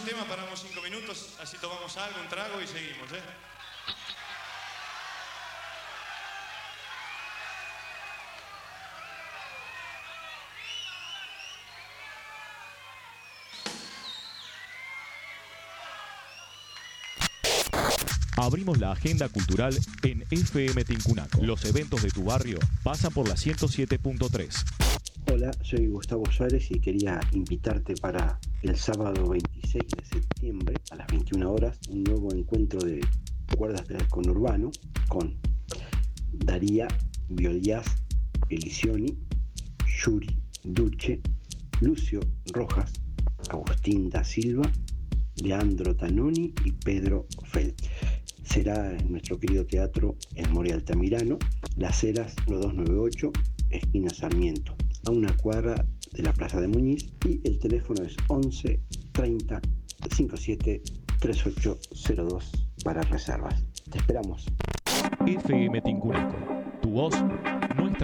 tema, paramos 5 minutos, así tomamos algo, un trago y seguimos, ¿eh? Abrimos la agenda cultural en FM Tincunaco. Los eventos de tu barrio pasan por la 107.3. Hola, soy Gustavo Suárez y quería invitarte para el sábado 26 de septiembre a las 21 horas un nuevo encuentro de cuerdas del conurbano con Daría, Biolías, Elisioni, Yuri, Duche, Lucio Rojas, Agustín da Silva, Leandro Tanoni y Pedro Felt. Será en nuestro querido teatro El More Altamirano, Las Heras 1298, esquina Sarmiento, a una cuadra de la Plaza de Muñiz, y el teléfono es 11 30 57 3802 para reservas. Te esperamos. FM Tincunaco. Tu voz, nuestra